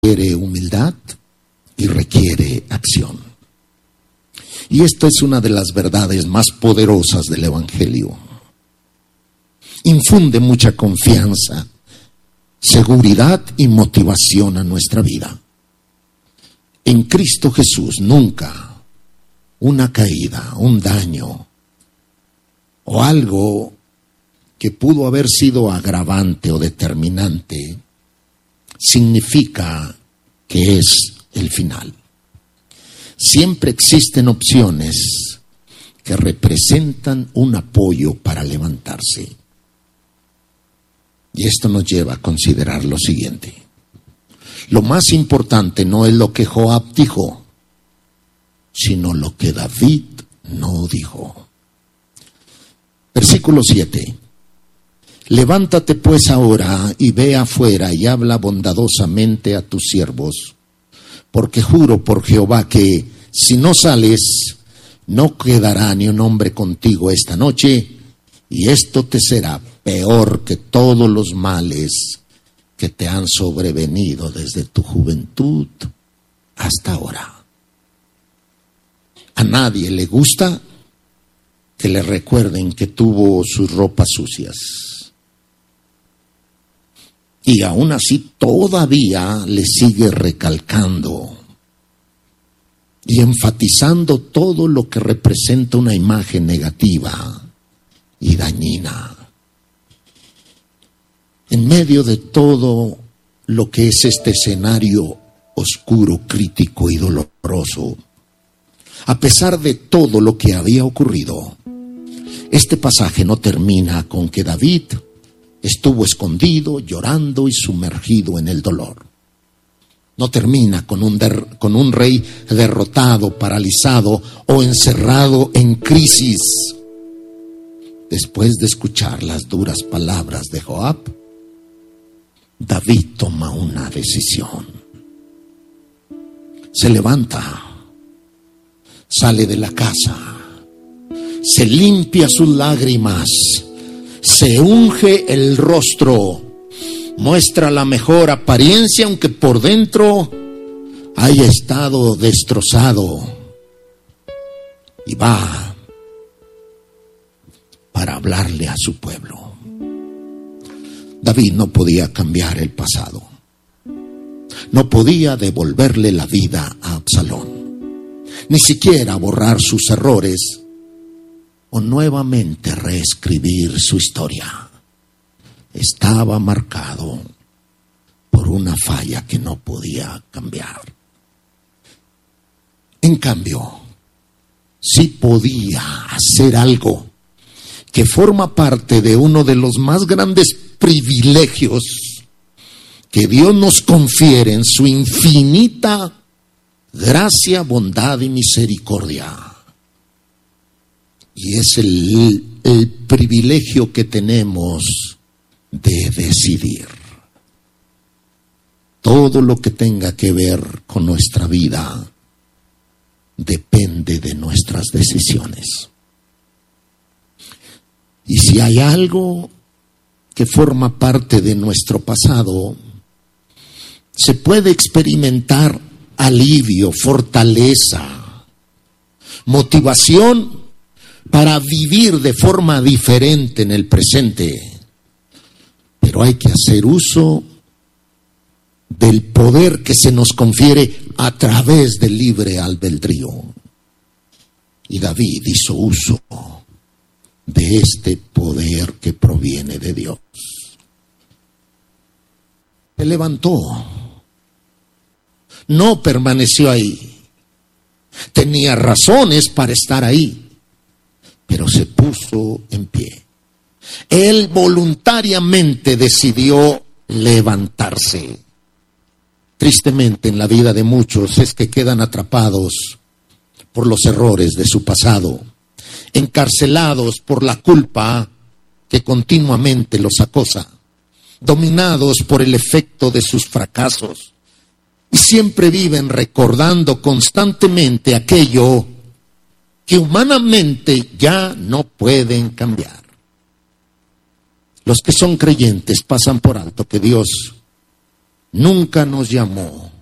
requiere humildad y requiere acción. Y esto es una de las verdades más poderosas del Evangelio. Infunde mucha confianza, seguridad y motivación a nuestra vida. En Cristo Jesús nunca una caída, un daño o algo que pudo haber sido agravante o determinante significa que es el final. Siempre existen opciones que representan un apoyo para levantarse. Y esto nos lleva a considerar lo siguiente. Lo más importante no es lo que Joab dijo, sino lo que David no dijo. Versículo 7. Levántate pues ahora y ve afuera y habla bondadosamente a tus siervos, porque juro por Jehová que si no sales, no quedará ni un hombre contigo esta noche, y esto te será peor que todos los males que te han sobrevenido desde tu juventud hasta ahora. A nadie le gusta que le recuerden que tuvo sus ropas sucias. Y aún así todavía le sigue recalcando y enfatizando todo lo que representa una imagen negativa y dañina. En medio de todo lo que es este escenario oscuro, crítico y doloroso, a pesar de todo lo que había ocurrido, este pasaje no termina con que David estuvo escondido, llorando y sumergido en el dolor. No termina con un rey derrotado, paralizado o encerrado en crisis. Después de escuchar las duras palabras de Joab, David toma una decisión. Se levanta, sale de la casa, se limpia sus lágrimas, se unge el rostro, muestra la mejor apariencia, aunque por dentro haya estado destrozado, y va para hablarle a su pueblo. David no podía cambiar el pasado, no podía devolverle la vida a Absalón, ni siquiera borrar sus errores o nuevamente reescribir su historia. Estaba marcado por una falla que no podía cambiar. En cambio, sí podía hacer algo que forma parte de uno de los más grandes privilegios que Dios nos confiere en su infinita gracia, bondad y misericordia. Y es el privilegio que tenemos de decidir. Todo lo que tenga que ver con nuestra vida depende de nuestras decisiones. Y si hay algo que forma parte de nuestro pasado, se puede experimentar alivio, fortaleza, motivación para vivir de forma diferente en el presente. Pero hay que hacer uso del poder que se nos confiere a través del libre albedrío. Y David hizo uso de este poder que proviene de Dios. Se levantó, no permaneció ahí. Tenía razones para estar ahí, pero se puso en pie. Él voluntariamente decidió levantarse. Tristemente, en la vida de muchos es que quedan atrapados por los errores de su pasado, encarcelados por la culpa que continuamente los acosa, dominados por el efecto de sus fracasos, y siempre viven recordando constantemente aquello que humanamente ya no pueden cambiar. Los que son creyentes pasan por alto que Dios nunca nos llamó